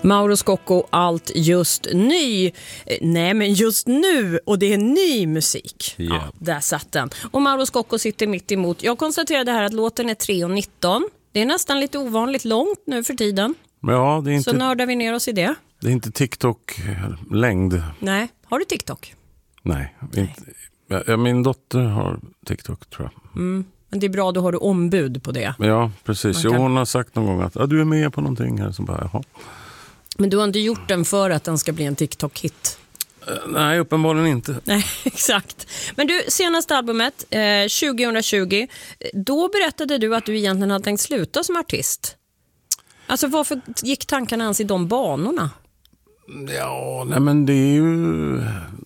Mauro Scocco, allt just ny. Nej, men just nu. Och det är ny musik. Yeah. Ja, där satt den. Och Mauro Scocco sitter mitt emot. Jag konstaterade här att låten är 3:19. Det är nästan lite ovanligt långt nu för tiden. Ja, det är inte, så nördar vi ner oss i det. Det är inte TikTok-längd. Nej, har du TikTok? Nej. Inte. Min dotter har TikTok, tror jag. Mm. Men det är bra, då har du ombud på det. Ja, precis. Hon har sagt någon gång att du är med på någonting här. Så bara, jaha. Men du har inte gjort den för att den ska bli en TikTok-hit? Nej, uppenbarligen inte. Nej, exakt. Men du, senaste albumet, 2020, då berättade du att du egentligen hade tänkt sluta som artist. Alltså varför gick tankarna ens i de banorna? Ja, nej men det är ju...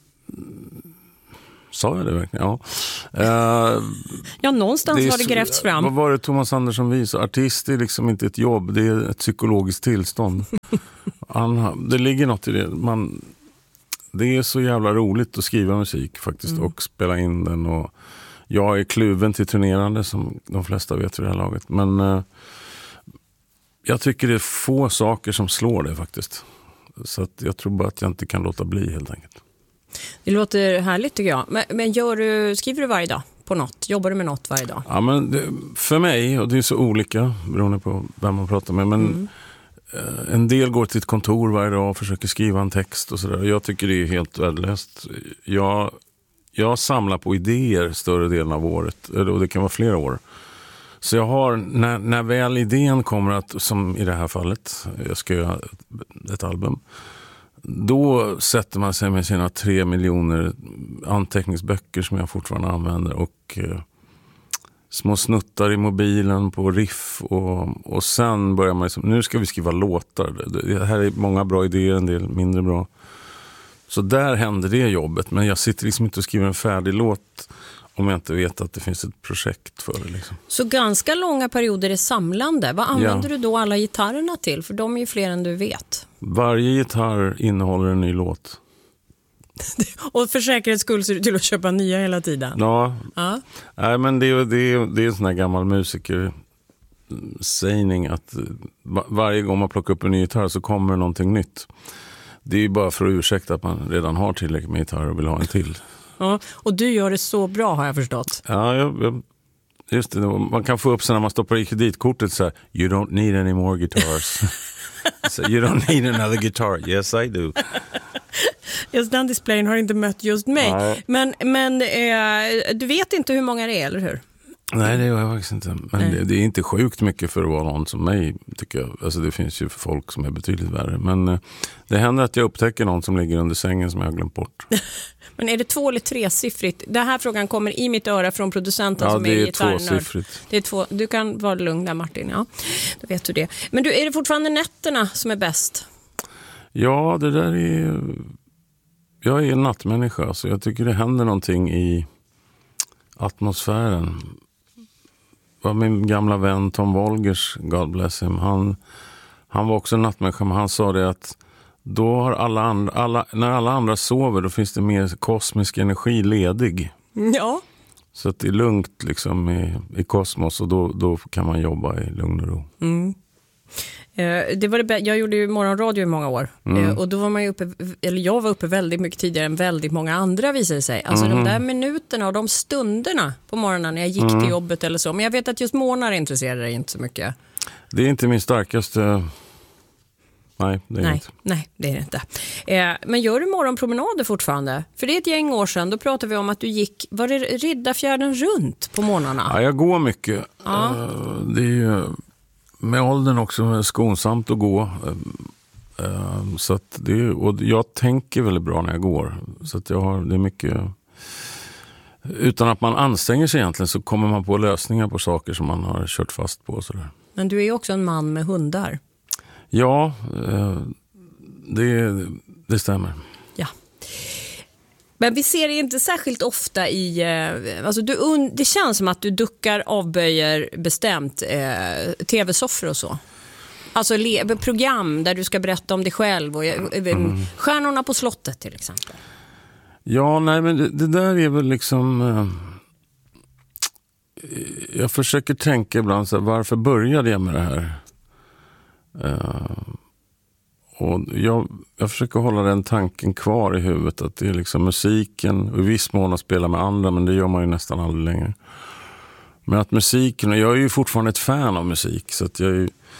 Sa jag det verkligen? Ja. Ja, någonstans har det grävts fram. Vad var det Thomas Andersson visade? Artist är liksom inte ett jobb, det är ett psykologiskt tillstånd. Det ligger något i det. Det är så jävla roligt att skriva musik faktiskt och spela in den. Och jag är kluven till turnerande som de flesta vet vid det här laget. Men jag tycker det är få saker som slår det faktiskt. Så att jag tror bara att jag inte kan låta bli helt enkelt. Det låter härligt tycker jag. Men skriver du varje dag på något? Jobbar du med något varje dag? Ja, men för mig, och det är så olika beroende på vem man pratar med, men en del går till ett kontor varje dag och försöker skriva en text och sådär. Jag tycker det är helt värdelöst. Jag samlar på idéer större delen av året, och det kan vara flera år. Så jag har, när väl idén kommer att, som i det här fallet, jag ska göra ett album, då sätter man sig med sina 3 miljoner anteckningsböcker som jag fortfarande använder och små snuttar i mobilen på riff och sen börjar man liksom, nu ska vi skriva låtar. Det här är många bra idéer, en del mindre bra. Så där händer det jobbet, men jag sitter liksom inte och skriver en färdig låt om jag inte vet att det finns ett projekt för det. Liksom. Så ganska långa perioder är samlande. Vad använder du då alla gitarrerna till? För de är ju fler än du vet. Varje gitarr innehåller en ny låt. Och för säkerhets skull ser du till att köpa nya hela tiden. Ja. Nej, men det är en sån här gammal musikersägning att varje gång man plockar upp en ny gitarr så kommer det någonting nytt. Det är ju bara för att ursäkta att man redan har tillräckligt med gitarr och vill ha en till. Ja, och du gör det så bra har jag förstått. Ja, just det. Man kan få upp sig när man stoppar i kreditkortet så här, you don't need any more guitars. So, you don't need another guitar. Yes, I do. Just den displayen har inte mött just mig. Nej. Men du vet inte hur många det är, eller hur? Nej, det gör jag faktiskt inte. Men det är inte sjukt mycket för att vara någon som mig, tycker jag. Alltså det finns ju folk som är betydligt värre. Men det händer att jag upptäcker någon som ligger under sängen som jag har glömt bort. Men är det 2 eller 3-siffrigt? Den här frågan kommer i mitt öra från producenten som är gitarrnörd. Ja, det är 2-siffrigt. Det är 2. Du kan vara lugn där, Martin. Ja, då vet du det. Men är det fortfarande nätterna som är bäst? Ja, det där är... Jag är en nattmänniska, så jag tycker det händer någonting i atmosfären. Var min gamla vän Tom Wolgers, God bless him, han var också en nattmänniska, men han sa det att då har när alla andra sover, då finns det mer kosmisk energi ledig. Ja. Så att det är lugnt liksom i kosmos, och då kan man jobba i lugn och ro. Mm. Jag gjorde ju morgonradio i många år och då var man ju jag var uppe väldigt mycket tidigare än väldigt många andra, visade sig. Alltså de där minuterna och de stunderna på morgonen när jag gick till jobbet eller så. Men jag vet att just morgnar intresserar dig inte så mycket. Det är inte min starkaste... Nej, det är inte. Nej, det är det inte. Men gör du morgonpromenader fortfarande? För det är ett gäng år sedan, då pratade vi om att du var det Riddarfjärden runt på morgnarna? Ja, jag går mycket. Ja. Det är ju med åldern också skonsamt att gå. Så att och jag tänker väldigt bra när jag går. Så att det är mycket... Utan att man anstränger sig egentligen så kommer man på lösningar på saker som man har kört fast på. Sådär. Men du är ju också en man med hundar. Ja, det stämmer. Ja. Men vi ser det inte särskilt ofta i... Alltså det känns som att du duckar, avböjer bestämt tv-soffor och så. Alltså program där du ska berätta om dig själv. Och Stjärnorna på slottet till exempel. Ja, nej, men det där är väl liksom... jag försöker tänka ibland så här, varför började jag med det här? Och jag försöker hålla den tanken kvar i huvudet, att det är liksom musiken, och i viss mån att spela med andra, men det gör man ju nästan aldrig längre. Men att musiken, och jag är ju fortfarande ett fan av musik, så att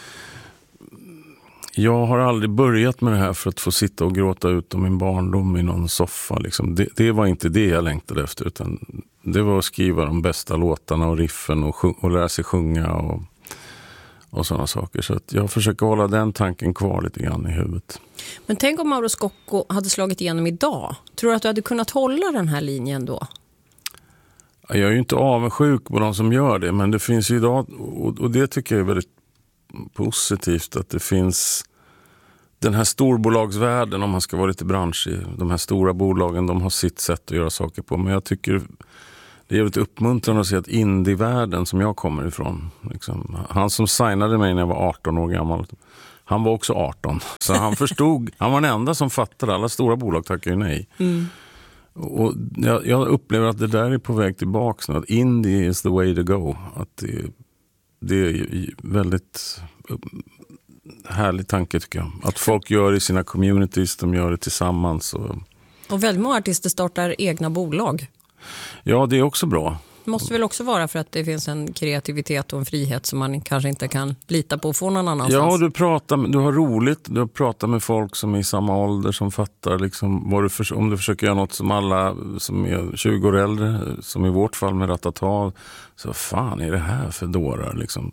jag har aldrig börjat med det här för att få sitta och gråta ut om min barndom i någon soffa. Liksom. Det var inte det jag längtade efter, utan det var att skriva de bästa låtarna och riffen och lära sig sjunga och sådana saker. Så att jag försöker hålla den tanken kvar lite grann i huvudet. Men tänk om Mauro Scocco hade slagit igenom idag. Tror du att du hade kunnat hålla den här linjen då? Jag är ju inte avundsjuk på de som gör det, men det finns ju idag, och det tycker jag är väldigt positivt, att det finns den här storbolagsvärlden, om man ska vara lite branschig. De här stora bolagen, de har sitt sätt att göra saker på, men jag tycker det är lite uppmuntrande att se att indievärlden som jag kommer ifrån, liksom, han som signade mig när jag var 18 år gammal, han var också 18, så han förstod, han var den enda som fattade, alla stora bolag tackar ju nej. Och jag upplever att det där är på väg tillbaka nu, att indie is the way to go, att det är väldigt härlig tanke tycker jag, att folk gör det i sina communities, de gör det tillsammans. Och väldigt många artister startar egna bolag. Ja, det är också bra. Det måste väl också vara för att det finns en kreativitet och en frihet som man kanske inte kan lita på och få någon annanstans. Ja, du har roligt, du pratar med folk som är i samma ålder som fattar liksom, om du försöker göra något som alla som är 20 år äldre, som i vårt fall med Ratata, så fan är det här för dårar liksom.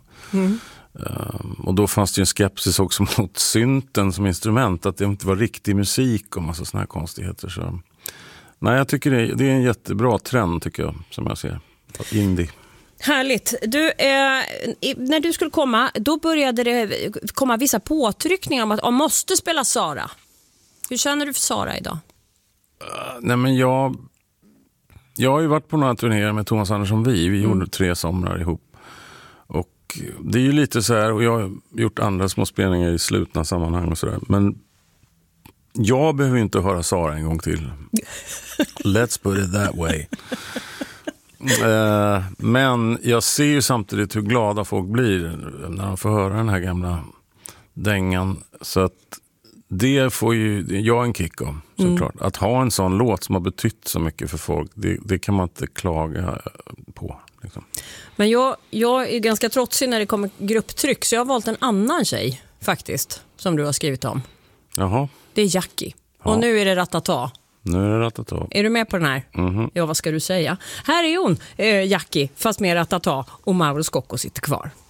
Och då fanns det ju en skepsis också mot synten som instrument, att det inte var riktig musik och massa såna här konstigheter. Så nej, jag tycker det är en jättebra trend tycker jag, som jag ser. Indie. Härligt. Du, när du skulle komma, då började det komma vissa påtryckningar om att man måste spela Sara. Hur känner du för Sara idag? Nej, men jag har ju varit på några turnéer med Thomas Andersson Vi gjorde 3 somrar ihop. Och det är ju lite så här, och jag har gjort andra små spelningar i slutna sammanhang och sådär, men jag behöver ju inte höra Sara en gång till. Let's put it that way. Men jag ser ju samtidigt hur glada folk blir när de får höra den här gamla dängan. Så att det får ju jag en kick av, såklart. Att ha en sån låt som har betytt så mycket för folk, det kan man inte klaga på. Liksom. Men jag är ganska trotsig när det kommer grupptryck, så jag har valt en annan tjej faktiskt, som du har skrivit om. Jaha. Det är Jackie. Ja. Och nu är det Ratata. Nu är det Ratata. Är du med på den här? Ja, vad ska du säga? Här är hon, Jackie, fast med Ratata, och Mauro Scocco sitter kvar.